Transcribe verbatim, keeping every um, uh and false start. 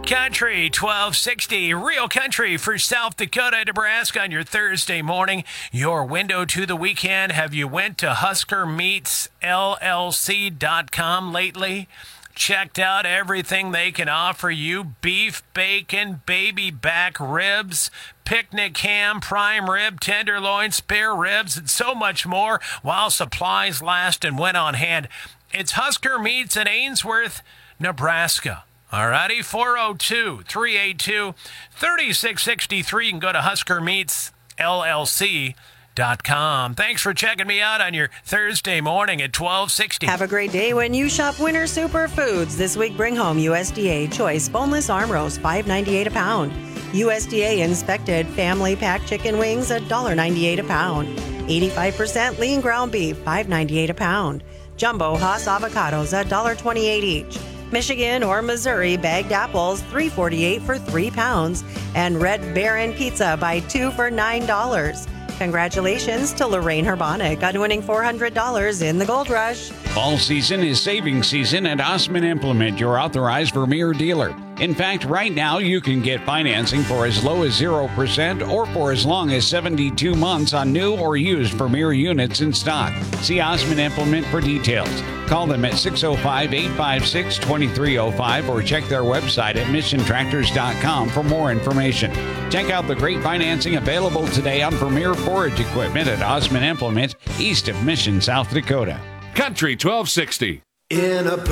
Country twelve sixty, real country for South Dakota, Nebraska on your Thursday morning. Your window to the weekend. Have you went to Husker Meats L L C dot com lately? Checked out everything they can offer you. Beef, bacon, baby back ribs, picnic ham, prime rib, tenderloin, spare ribs, and so much more while supplies last and when on hand. It's Husker Meats in Ainsworth, Nebraska. All righty, four oh two, three eight two, three six six three. You can go to Husker Meats L L C dot com. Thanks for checking me out on your Thursday morning at twelve sixty. Have a great day when you shop Winter Superfoods. This week, bring home U S D A choice boneless arm roast, five ninety-eight a pound. U S D A inspected family pack chicken wings, one dollar ninety-eight a pound. eighty-five percent lean ground beef, five ninety-eight a pound. Jumbo Hass avocados, one dollar twenty-eight each. Michigan or Missouri bagged apples, three forty-eight for three pounds. And Red Baron pizza, buy two for nine dollars. Congratulations to Lorraine Herbonic on winning four hundred dollars in the Gold Rush. Fall season is saving season at Osman Implement, your authorized Vermeer dealer. In fact, right now you can get financing for as low as zero percent or for as long as seventy-two months on new or used Vermeer units in stock. See Osman Implement for details. Call them at six oh five, eight five six, two three oh five or check their website at mission tractors dot com for more information. Check out the great financing available today on Vermeer forage equipment at Osman Implement, east of Mission, South Dakota. Country twelve sixty. In a